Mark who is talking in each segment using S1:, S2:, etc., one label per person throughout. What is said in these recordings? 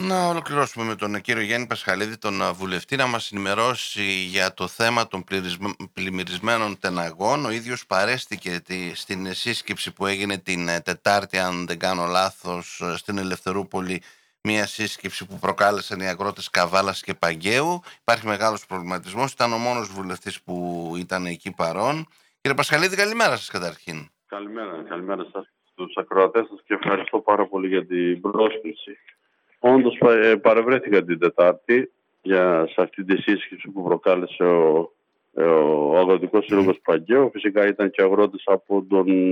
S1: Να ολοκληρώσουμε με τον κύριο Γιάννη Πασχαλίδη, τον βουλευτή, να μας ενημερώσει για το θέμα των πλημμυρισμένων τεναγών. Ο ίδιος παρέστηκε στην σύσκεψη που έγινε την Τετάρτη, αν δεν κάνω λάθος, στην Ελευθερούπολη, μια σύσκεψη που προκάλεσαν οι αγρότες Καβάλας και Παγκαίου. Υπάρχει μεγάλος προβληματισμός. Ήταν ο μόνος βουλευτής που ήταν εκεί παρόν. Κύριε Πασχαλίδη, καλημέρα σας καταρχήν.
S2: Καλημέρα σας στους ακροατές σας και ευχαριστώ πάρα πολύ για την πρόσκληση. Όντως παρευρέθηκα την Τετάρτη σε αυτή τη σύσκεψη που προκάλεσε ο Αγροτικός Σύλλογος Παγκαίου. Φυσικά ήταν και αγρότες από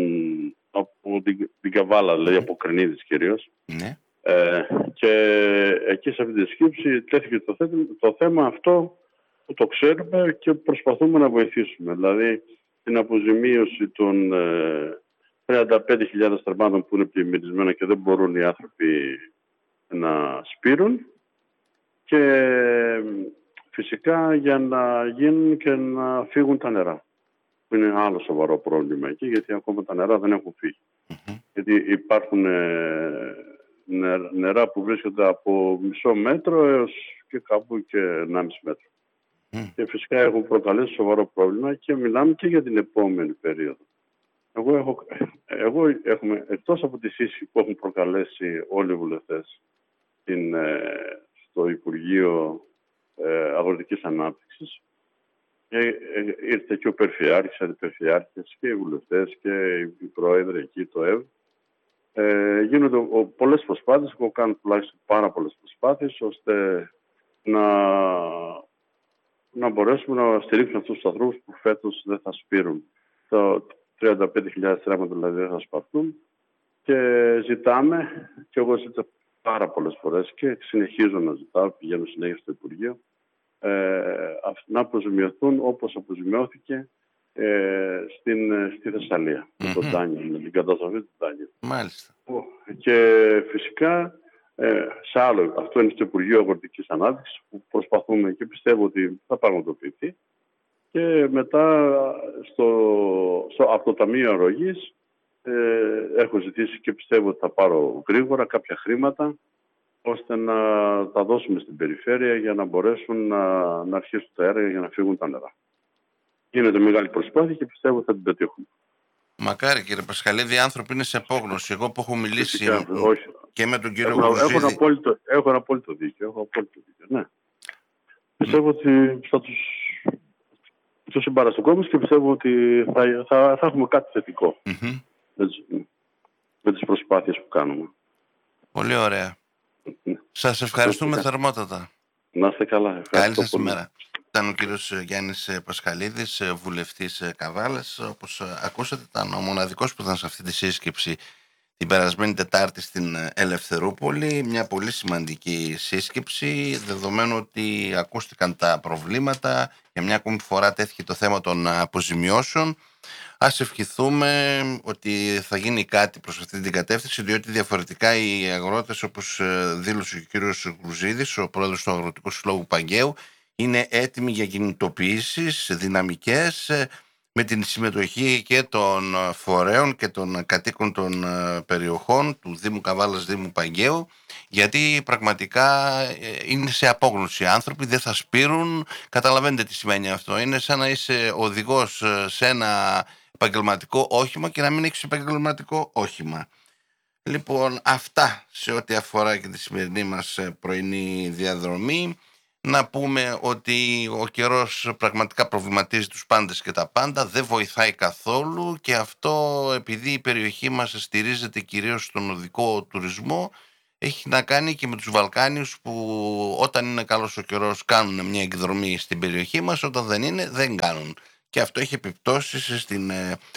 S2: την Καβάλα, δηλαδή από Κρινίδης κυρίως.
S1: Ναι.
S2: Και εκεί σε αυτή τη σύσκεψη τέθηκε το θέμα αυτό που το ξέρουμε και προσπαθούμε να βοηθήσουμε. Δηλαδή την αποζημίωση των 35.000 στρεμμάτων που είναι πλημμυρισμένα και δεν μπορούν οι άνθρωποι να σπείρουν, και φυσικά για να γίνουν και να φύγουν τα νερά, που είναι άλλο σοβαρό πρόβλημα εκεί, γιατί ακόμα τα νερά δεν έχουν φύγει. Γιατί υπάρχουν νερά που βρίσκονται από μισό μέτρο έως και κάπου και 1,5 μέτρο. Και φυσικά έχουν προκαλέσει σοβαρό πρόβλημα και μιλάμε και για την επόμενη περίοδο. Εγώ έχουμε, εκτός από τη σύσκεψη που έχουν προκαλέσει όλοι οι βουλευτές στο Υπουργείο Αγροτικής Ανάπτυξης, ήρθε και ο Περιφερειάρχης, αντιπεριφερειάρχες και οι βουλευτές και οι πρόεδροι εκεί, το ΕΒ. Γίνονται πολλές προσπάθειες, εγώ κάνω τουλάχιστον πάρα πολλές προσπάθειες, ώστε να μπορέσουμε να στηρίξουμε αυτούς τους ανθρώπους που φέτος δεν θα σπείρουν. 35.000 στρέμματα δηλαδή δεν θα σπαθούν, και ζητάμε, και εγώ ζήτησα πάρα πολλές φορές και συνεχίζω να ζητάω, πηγαίνω συνέχεια στο Υπουργείο, να αποζημιωθούν όπως αποζημιώθηκε στη Θεσσαλία, με τον Τάνιο, με την καταστροφή του Τάνιο.
S1: Μάλιστα.
S2: Και φυσικά αυτό είναι στο Υπουργείο Αγροτικής Ανάπτυξης, που προσπαθούμε και πιστεύω ότι θα πραγματοποιηθεί. Και μετά από το Ταμείο Αρρωγής έχω ζητήσει και πιστεύω ότι θα πάρω γρήγορα κάποια χρήματα, ώστε να τα δώσουμε στην περιφέρεια για να μπορέσουν να αρχίσουν τα έργα για να φύγουν τα νερά. Γίνεται μεγάλη προσπάθεια και πιστεύω ότι θα την πετύχουμε.
S1: Μακάρι, κύριε Πασχαλίδη, οι άνθρωποι είναι σε απόγνωση. Εγώ που έχω μιλήσει
S2: Φυσικά,
S1: και με τον κύριο Γρουζίδη...
S2: Έχω ένα απόλυτο δίκιο. Ναι. Πιστεύω ότι θα τους συμπαραστοκόμαστε και πιστεύω ότι θα έχουμε κάτι θετικό με τις προσπάθειες που κάνουμε.
S1: Πολύ ωραία. Σας ευχαριστούμε θερμότατα.
S2: Να είστε καλά.
S1: Καλή σας ημέρα. Ήταν ο κύριος Γιάννης Πασχαλίδης, βουλευτής Καβάλας. Όπως ακούσατε, ήταν ο μοναδικός που ήταν σε αυτή τη σύσκεψη την περασμένη Τετάρτη στην Ελευθερούπολη. Μια πολύ σημαντική σύσκεψη, δεδομένου ότι ακούστηκαν τα προβλήματα. Για μια ακόμη φορά τέθηκε το θέμα των αποζημιώσεων. Ας ευχηθούμε ότι θα γίνει κάτι προς αυτή την κατεύθυνση, διότι διαφορετικά οι αγρότες, όπως δήλωσε ο κύριος Γρουζίδης, ο πρόεδρος του Αγροτικού Συλλόγου Παγκαίου, είναι έτοιμοι για κινητοποιήσεις δυναμικές, με την συμμετοχή και των φορέων και των κατοίκων των περιοχών του Δήμου Καβάλας, Δήμου Παγκαίου, γιατί πραγματικά είναι σε απόγνωση οι άνθρωποι, δεν θα σπείρουν. Καταλαβαίνετε τι σημαίνει αυτό. Είναι σαν να είσαι οδηγός σε ένα επαγγελματικό όχημα και να μην έχεις επαγγελματικό όχημα. Λοιπόν, αυτά σε ό,τι αφορά και τη σημερινή μας πρωινή διαδρομή. Να πούμε ότι ο καιρός πραγματικά προβληματίζει τους πάντες και τα πάντα, δεν βοηθάει καθόλου, και αυτό επειδή η περιοχή μας στηρίζεται κυρίως στον οδικό τουρισμό, έχει να κάνει και με τους Βαλκάνιους, που όταν είναι καλός ο καιρός κάνουν μια εκδρομή στην περιοχή μας, όταν δεν είναι δεν κάνουν. Και αυτό έχει επιπτώσεις στην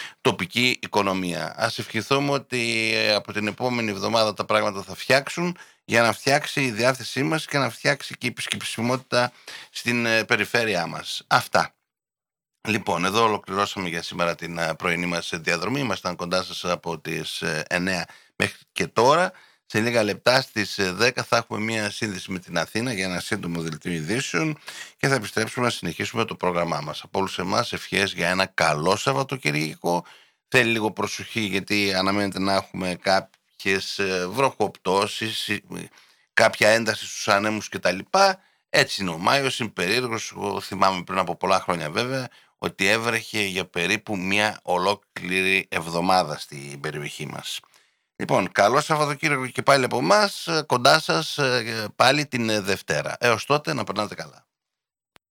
S1: τοπική οικονομία. Ας ευχηθούμε ότι από την επόμενη εβδομάδα τα πράγματα θα φτιάξουν, για να φτιάξει η διάθεσή μας και να φτιάξει και η επισκεψιμότητα στην περιφέρειά μας. Αυτά. Λοιπόν, εδώ ολοκληρώσαμε για σήμερα την πρωινή μας διαδρομή. Ήμασταν κοντά σας από τις 9 μέχρι και τώρα. Σε λίγα λεπτά στις 10 θα έχουμε μία σύνδεση με την Αθήνα για ένα σύντομο δελτίο ειδήσεων και θα επιστρέψουμε να συνεχίσουμε το πρόγραμμά μας. Από όλους εμάς ευχές για ένα καλό Σαββατοκυριακό. Θέλει λίγο προσοχή, γιατί αναμένεται να έχουμε κάποιες βροχοπτώσεις, κάποια ένταση στους ανέμους κτλ. Έτσι είναι ο Μάιος, είναι περίεργος. Εγώ θυμάμαι πριν από πολλά χρόνια βέβαια ότι έβρεχε για περίπου μια ολόκληρη εβδομάδα στην περιοχή μας. Λοιπόν, καλό Σαββατοκύριακο και πάλι από εμάς, κοντά σας πάλι την Δευτέρα. Έως τότε να περνάτε καλά.